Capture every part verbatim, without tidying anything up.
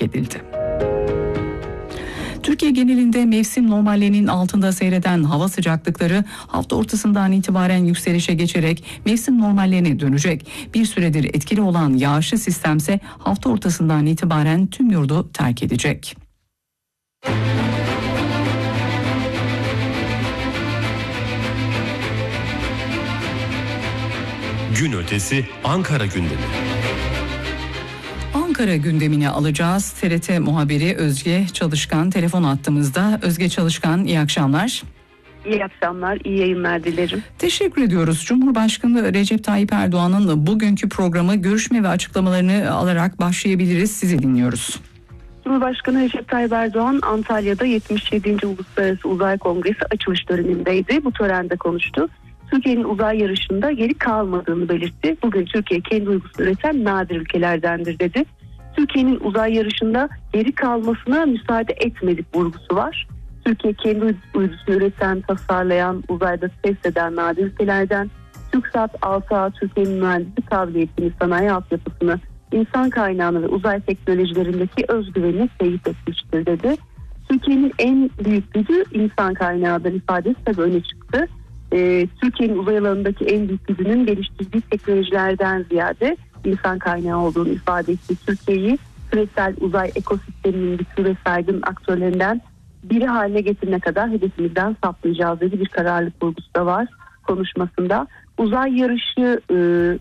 edildi. Türkiye genelinde mevsim normallerinin altında seyreden hava sıcaklıkları hafta ortasından itibaren yükselişe geçerek mevsim normallerine dönecek. Bir süredir etkili olan yağışlı sistemse hafta ortasından itibaren tüm yurdu terk edecek. Gün ötesi Ankara gündemi. Ankara gündemini alacağız. T R T muhabiri Özge Çalışkan telefon attığımızda. Özge Çalışkan, iyi akşamlar. İyi akşamlar, iyi yayınlar dilerim. Teşekkür ediyoruz. Cumhurbaşkanı Recep Tayyip Erdoğan'ın bugünkü programı görüşme ve açıklamalarını alarak başlayabiliriz. Sizi dinliyoruz. Cumhurbaşkanı Recep Tayyip Erdoğan Antalya'da yetmiş yedinci Uluslararası Uzay Kongresi açılış törenindeydi. Bu törende konuştu. Türkiye'nin uzay yarışında geri kalmadığını belirtti. Bugün Türkiye kendi uygusunu üreten nadir ülkelerdendir dedi. Türkiye'nin uzay yarışında geri kalmasına müsaade etmedik vurgusu var. Türkiye kendi uydusunu üreten, tasarlayan, uzayda test eden nadir ülkelerden. TürkSat altı A Türkiye'nin mühendislik kabiliyetini, sanayi altyapısını, insan kaynağını ve uzay teknolojilerindeki özgüvenini teyit etmiştir dedi. Türkiye'nin en büyük gücü insan kaynağıdır ifadesi tabii öne çıktı. Ee, Türkiye'nin uzay alanındaki en büyük gücünün geliştirdiği teknolojilerden ziyade insan kaynağı olduğunu ifade etti. Türkiye'yi küresel uzay ekosisteminin güçlü ve saygın aktörlerinden biri haline getirene kadar hedefimizden sapmayacağız dedi. Bir kararlılık vurgusu da var konuşmasında. Uzay yarışı e,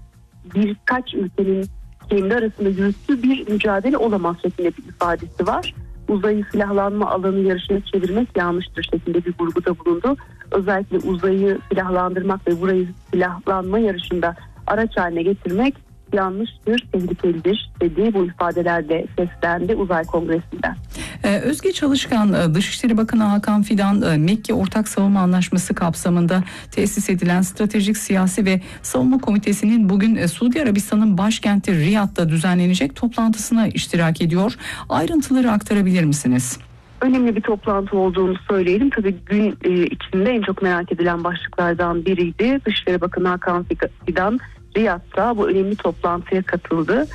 birkaç ülkenin kendi arasında yürüttüğü bir mücadele olamaz şeklinde bir ifadesi var. Uzayı silahlanma alanı yarışına çevirmek yanlıştır şeklinde bir vurguda bulundu. Özellikle uzayı silahlandırmak ve burayı silahlanma yarışında araç haline getirmek yanlıştır, tehlikelidir dediği bu ifadelerle seslendi Uzay Kongresi'nden. Ee, Özge Çalışkan, Dışişleri Bakanı Hakan Fidan, Mekke Ortak Savunma Anlaşması kapsamında tesis edilen Stratejik Siyasi ve Savunma Komitesi'nin bugün Suudi Arabistan'ın başkenti Riyad'da düzenlenecek toplantısına iştirak ediyor. Ayrıntıları aktarabilir misiniz? Önemli bir toplantı olduğunu söyleyelim. Tabii gün içinde en çok merak edilen başlıklardan biriydi. Dışişleri Bakanı Hakan Fidan Riyad'da bu önemli toplantıya katıldı.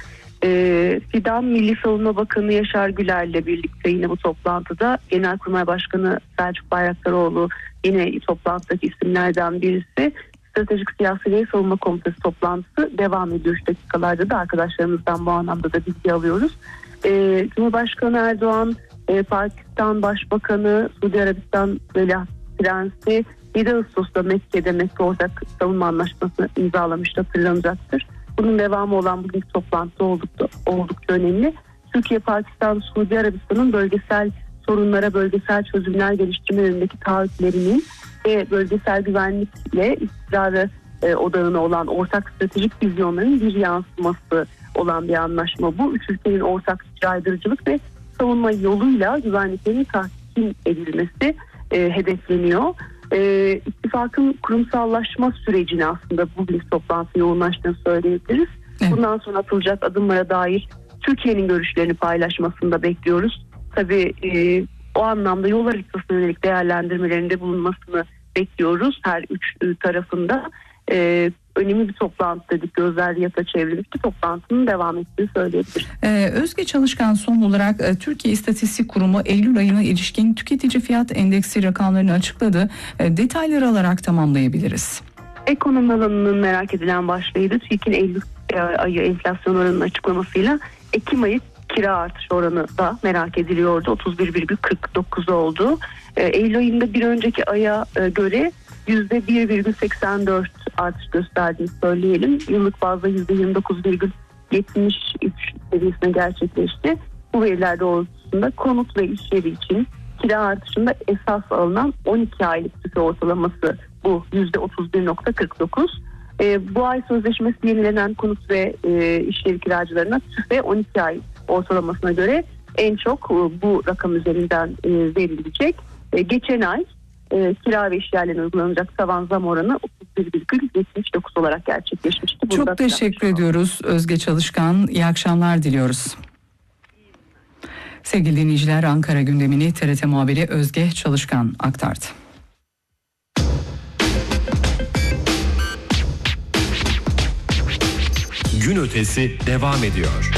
Ee, Fidan, Milli Savunma Bakanı Yaşar Güler'le birlikte yine bu toplantıda, Genelkurmay Başkanı Selçuk Bayraktaroğlu yine toplantıdaki isimlerden birisi. Stratejik Siyasi ve Savunma Komitesi toplantısı devam ediyor. Şu dakikalarda da arkadaşlarımızdan bu anlamda da bilgi alıyoruz. Ee, Cumhurbaşkanı Erdoğan, e, Pakistan Başbakanı, Suudi Arabistan Veliaht Prensi yedi Ağustos'ta Mekke'de Mekke Ortak Savunma Anlaşması'nı imzalamıştı, hatırlanacaktır. Bunun devamı olan bugünkü toplantı oldukça, oldukça önemli. Türkiye, Pakistan, Suudi Arabistan'ın bölgesel sorunlara bölgesel çözümler geliştirme yönündeki taahhütlerinin ve bölgesel güvenlikle istikrarı e, odağına olan ortak stratejik vizyonların bir yansıması olan bir anlaşma bu. Üç ülkenin ortak caydırıcılık ve savunma yoluyla güvenliklerin tahkim edilmesi e, hedefleniyor. E, ittifakın kurumsallaşma sürecini aslında bugünkü toplantı yoğunlaştığını söyleyebiliriz. Evet. Bundan sonra atılacak adımlara dair Türkiye'nin görüşlerini paylaşmasını da bekliyoruz. Tabii e, o anlamda yol haritasına yönelik değerlendirmelerinde bulunmasını bekliyoruz her üç e, tarafında. E, önemli bir toplantı dedik, gözler Riyad'a çevrilmişti. Toplantının devam ettiğini söyleyebiliriz. Ee, Özge Çalışkan, son olarak e, Türkiye İstatistik Kurumu Eylül ayına ilişkin tüketici fiyat endeksi rakamlarını açıkladı. E, detayları alarak tamamlayabiliriz. Ekonomi alanının merak edilen başlığıydı. TÜİK'in Eylül ayı enflasyon oranının açıklamasıyla Ekim ayı kira artış oranı da merak ediliyordu. otuz bir virgül kırk dokuz oldu. E, Eylül ayında bir önceki aya e, göre yüzde bir virgül seksen dört artış gösterdiğini söyleyelim. Yıllık bazda yüzde yirmi dokuz virgül yetmiş üç seviyesine gerçekleşti. Bu veriler doğrultusunda konut ve iş yeri için kira artışında esas alınan on iki aylık tüfe ortalaması bu yüzde otuz bir virgül kırk dokuz. E, bu ay sözleşmesi yenilenen konut ve e, iş yeri kiracılarına tüfe on iki ay ortalamasına göre en çok e, bu rakam üzerinden e, verilecek. E, geçen ay e, kira ve iş yerlerine uygulanacak tavan zam oranı otuz bir virgül yetmiş dokuz olarak gerçekleşmişti. Çok Burada teşekkür ediyoruz Özge Çalışkan. İyi akşamlar diliyoruz. Sevgili dinleyiciler, Ankara gündemini T R T muhabiri Özge Çalışkan aktardı. Gün ötesi devam ediyor.